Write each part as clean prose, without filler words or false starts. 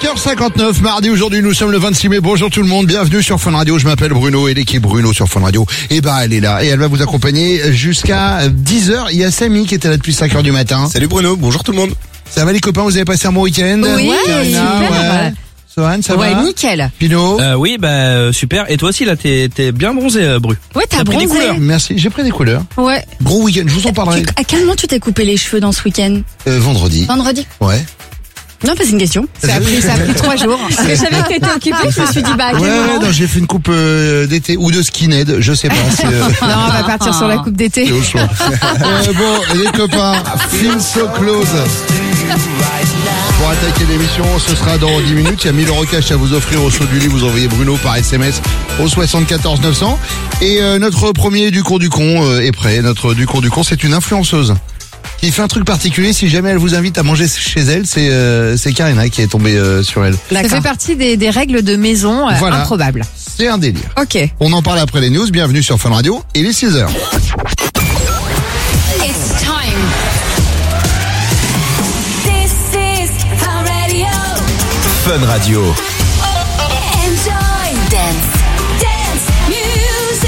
5h59, mardi, aujourd'hui nous sommes le 26 mai. Bonjour tout le monde, bienvenue sur Fun Radio. Je m'appelle Bruno et l'équipe Bruno sur Fun Radio, elle est là et elle va vous accompagner jusqu'à 10h. Il y a Samy qui était là depuis 5h du matin. Salut Bruno, bonjour tout le monde. Ça va les copains, vous avez passé un bon week-end? Oui, Karina, super. Ouais. Sohan, ça va? Ouais, nickel. Pino? Oui, super. Et toi aussi, là, t'es bien bronzé, Bru. Ouais, t'as pris des bronzé. couleurs. Merci, j'ai pris des couleurs. Ouais. Gros week-end, je vous en parlerai. À quel moment tu t'es coupé les cheveux dans ce week-end? Vendredi. Vendredi. Ouais. Non, c'est une question. Ça a pris 3 jours. Parce que je savais que t'étais occupé, je me suis dit, à quel moment? Non, j'ai fait une coupe d'été ou de skinhead, je sais pas. Non, on va partir sur la coupe d'été. C'est au choix. Bon, les copains, Feel So Close. Pour attaquer l'émission, ce sera dans 10 minutes. Il y a 1000 € cash à vous offrir au saut du lit. Vous envoyez Bruno par SMS au 74 900. Et notre premier du cours du con est prêt. Notre du cours du con, c'est une influenceuse qui fait un truc particulier. Si jamais elle vous invite à manger chez elle, c'est Karina qui est tombée sur elle. Ça fait partie des règles de maison improbables. C'est un délire. Ok. On en parle après les news. Bienvenue sur Fun Radio. Il est 6h. It's time. This is Fun Radio. Fun Radio. Enjoy. Dance music.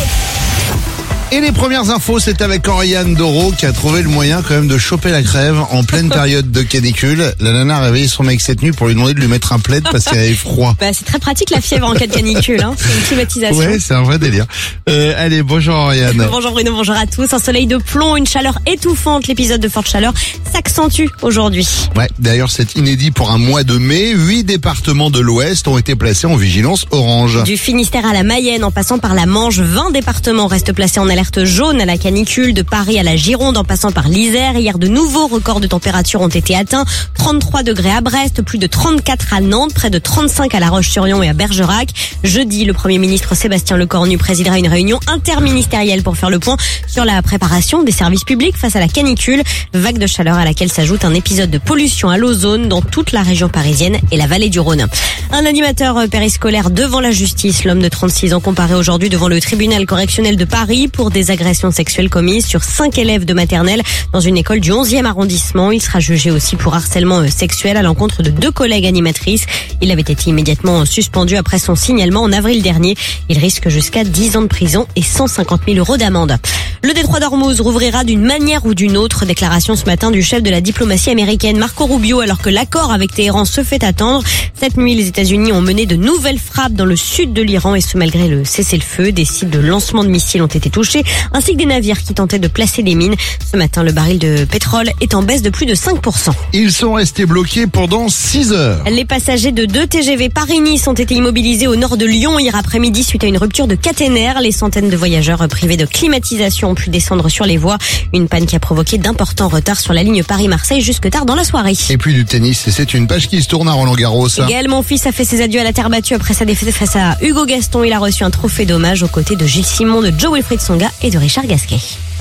Et les premières infos, c'est avec Oriane Doro qui a trouvé le moyen quand même de choper la crève en pleine période de canicule. La nana a réveillé son mec cette nuit pour lui demander de lui mettre un plaid parce qu'elle avait froid. Bah, c'est très pratique la fièvre en cas de canicule, hein. C'est une climatisation. Ouais, c'est un vrai délire. Allez, bonjour Oriane. Bonjour Bruno, bonjour à tous. Un soleil de plomb, une chaleur étouffante. L'épisode de forte chaleur s'accentue aujourd'hui. Ouais, d'ailleurs c'est inédit pour un mois de mai. 8 départements de l'Ouest ont été placés en vigilance orange. Du Finistère à la Mayenne, en passant par la Manche, 20 départements restent placés en alerte jaune à la canicule. De Paris à la Gironde, en passant par l'Isère. Hier, de nouveaux records de température ont été atteints. 33 degrés à Brest, plus de 34 à Nantes, près de 35 à La Roche-sur-Yon et à Bergerac. Jeudi, le Premier ministre Sébastien Lecornu présidera une réunion interministérielle pour faire le point sur la préparation des services publics face à la canicule. Vague de chaleur à laquelle s'ajoute un épisode de pollution à l'ozone dans toute la région parisienne et la vallée du Rhône. Un animateur périscolaire devant la justice. L'homme de 36 ans comparé aujourd'hui devant le tribunal correctionnel de Paris pour des agressions sexuelles commises sur 5 élèves de maternelle dans une école du 11e arrondissement. Il sera jugé aussi pour harcèlement sexuel à l'encontre de 2 collègues animatrices. Il avait été immédiatement suspendu après son signalement en avril dernier. Il risque jusqu'à 10 ans de prison et 150 000 € d'amende. Le détroit d'Ormuz rouvrira d'une manière ou d'une autre. Déclaration ce matin du chef de la diplomatie américaine, Marco Rubio, alors que l'accord avec Téhéran se fait attendre. Cette nuit, les États-Unis ont mené de nouvelles frappes dans le sud de l'Iran et ce malgré le cessez-le-feu. Des sites de lancement de missiles ont été touchés, ainsi que des navires qui tentaient de placer des mines. Ce matin, le baril de pétrole est en baisse de plus de 5%. Ils sont restés bloqués pendant 6 heures. Les passagers de 2 TGV Paris-Nice ont été immobilisés au nord de Lyon hier après-midi suite à une rupture de caténaire. Les centaines de voyageurs privés de climatisation ont pu descendre sur les voies. Une panne qui a provoqué d'importants retards sur la ligne Paris-Marseille jusque tard dans la soirée. Et puis du tennis, et c'est une page qui se tourne à Roland-Garros. Gaël Monfils a fait ses adieux à la terre battue après sa défaite face à Hugo Gaston. Il a reçu un trophée d'hommage aux côtés de Gilles Simon, de Joe Wilfried Tsonga et de Richard Gasquet.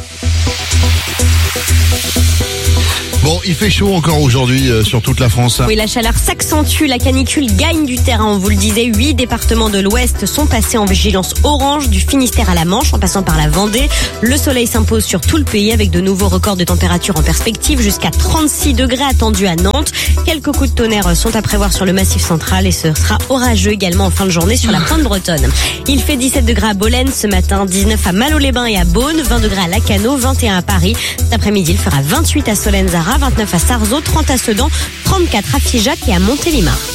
Bon, il fait chaud encore aujourd'hui sur toute la France. Oui, la chaleur s'accentue, la canicule gagne du terrain. On vous le disait, 8 départements de l'Ouest sont passés en vigilance orange, du Finistère à la Manche, en passant par la Vendée. Le soleil s'impose sur tout le pays avec de nouveaux records de température en perspective, jusqu'à 36 degrés attendus à Nantes. Quelques coups de tonnerre sont à prévoir sur le Massif central et ce sera orageux également en fin de journée sur la pointe bretonne. Il fait 17 degrés à Bolène ce matin, 19 à Malo-les-Bains et à Beaune, 20 degrés à Lacanau, 21 à Paris. Cet après-midi, il fera 28 à Solenzara, 29 à Sarzeau, 30 à Sedan, 34 à Figeac et à Montélimar.